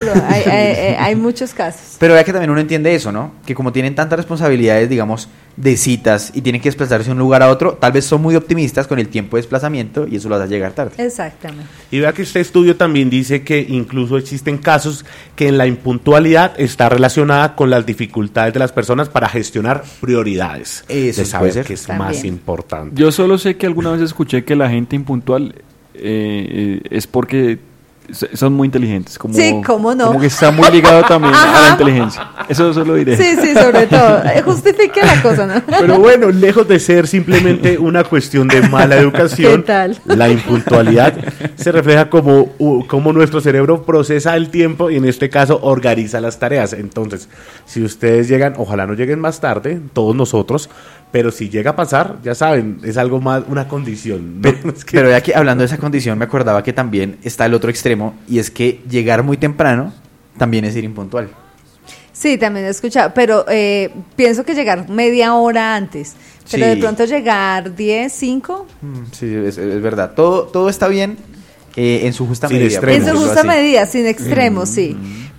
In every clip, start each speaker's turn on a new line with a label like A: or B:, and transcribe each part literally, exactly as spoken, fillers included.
A: seguro, hay, hay, hay muchos casos.
B: Pero vea que también uno entiende eso, ¿no? Que como tienen tantas responsabilidades, digamos, de citas y tienen que desplazarse de un lugar a otro, tal vez son muy optimistas con el tiempo de desplazamiento y eso lo hace llegar tarde.
A: Exactamente.
C: Y vea que este estudio también dice que incluso existen casos que en la impuntualidad está relacionada con las dificultades de las personas para gestionar prioridades.
B: Eso
C: de saber
B: puede ser.
C: qué es
A: También.
C: más importante.
D: Yo solo sé que alguna vez escuché que la gente impuntual eh, eh, es porque s- son muy inteligentes. Como,
A: Sí, cómo no.
D: Como que está muy ligado también a la
A: Ajá.
D: inteligencia. Eso solo diré.
A: Sí, sí, sobre todo. Eh, Justifique la cosa, ¿no?
C: Pero bueno, lejos de ser simplemente una cuestión de mala educación,
A: ¿Qué tal?
C: la impuntualidad se refleja como, uh, como nuestro cerebro procesa el tiempo y en este caso organiza las tareas. Entonces, si ustedes llegan, ojalá no lleguen más tarde, todos nosotros, pero si llega a pasar, ya saben, es algo más, una condición. ¿no?
B: Pero,
C: Es que-
B: pero ya que hablando de esa condición, me acordaba que también está el otro extremo y es que llegar muy temprano también es ir impuntual.
A: Sí, también he escuchado, pero eh, pienso que llegar media hora antes, pero
B: Sí.
A: de pronto llegar diez, cinco,
B: Mm, Sí, es, es verdad. Todo, todo está bien eh, en su justa
C: Sin
B: medida.
C: extremos.
A: en su
B: por decirlo
A: justa
B: así.
A: medida, sin extremos, sí,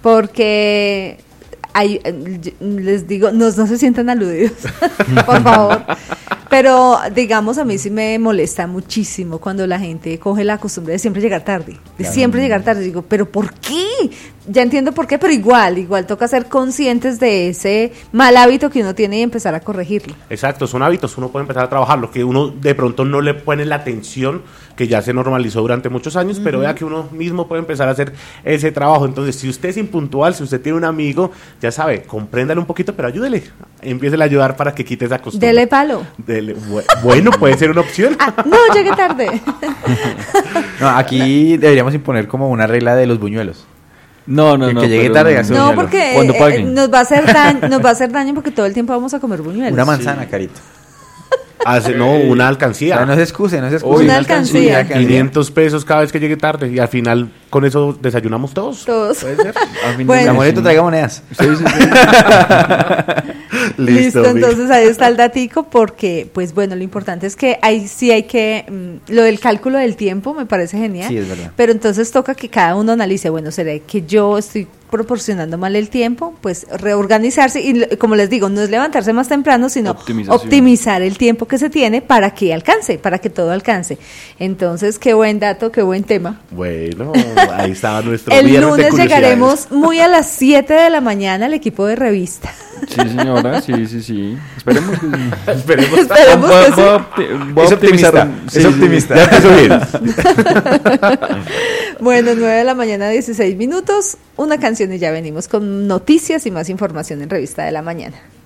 A: porque hay, eh, yo- les digo, no, no se sientan aludidos, por favor. Pero, digamos, a mí sí me molesta muchísimo cuando la gente coge la costumbre de siempre llegar tarde, de siempre llegar tarde. Digo, ¿pero por qué? Ya entiendo por qué, pero igual, igual toca ser conscientes de ese mal hábito que uno tiene y empezar a corregirlo.
C: Exacto, son hábitos, uno puede empezar a trabajar, lo que uno de pronto no le pone la atención que ya se normalizó durante muchos años, pero vea que uno mismo puede empezar a hacer ese trabajo. Entonces, si usted es impuntual, si usted tiene un amigo, ya sabe, compréndale un poquito, pero ayúdele, empiece a ayudar para que quite esa costumbre.
A: Dele palo.
C: Dele- bu- bueno, puede ser una opción.
A: Ah, no, llegué tarde.
B: No, aquí deberíamos imponer como una regla de los buñuelos.
D: No, no,
B: Que-
D: no.
B: que llegue
D: pero
B: tarde,
D: no.
B: hace
A: No,
B: buñuelo.
A: porque
D: Cuando
A: eh,
D: paguen.
A: nos va a hacer daño, nos va a hacer daño porque todo el tiempo vamos a comer buñuelos.
B: Una manzana, Carito.
C: Hace, no, una alcancía.
B: No, no se excuse, no se excuse.
D: Uy,
A: una alcancía.
C: quinientos pesos cada vez que llegue tarde y al final con eso desayunamos todos.
A: Todos.
C: ¿Puede ser?
D: Al fin
A: Bueno.
D: de-
B: Amoreto, traiga monedas.
D: Sí, sí, sí.
A: Listo,
C: Vic.
A: entonces ahí está el datico porque, pues bueno, lo importante es que ahí sí hay que, mm, lo del cálculo del tiempo me parece genial,
B: Sí, es verdad.
A: pero entonces toca que cada uno analice, bueno, ¿será que yo estoy proporcionando mal el tiempo? Pues reorganizarse y lo- como les digo, no es levantarse más temprano, sino
D: Optimización.
A: optimizar el tiempo que se tiene para que alcance, para que todo alcance. Entonces, qué buen dato, qué buen tema.
C: Bueno, ahí estaba nuestro
A: El
C: viernes de
A: lunes
C: curiosidades.
A: llegaremos muy a las siete de la mañana al equipo de revista.
D: Sí, señora, sí, sí, sí. Esperemos que sí.
C: Esperemos.
A: Esperemos
D: Voy a-
A: que
D: voy
A: sí.
D: a opti- voy a
B: Es
D: optimizar.
B: optimista,
D: Sí,
B: es
D: sí,
B: optimista.
C: Ya empezó bien.
A: Bueno, nueve de la mañana, dieciséis minutos, una canción y ya venimos con noticias y más información en Revista de la Mañana.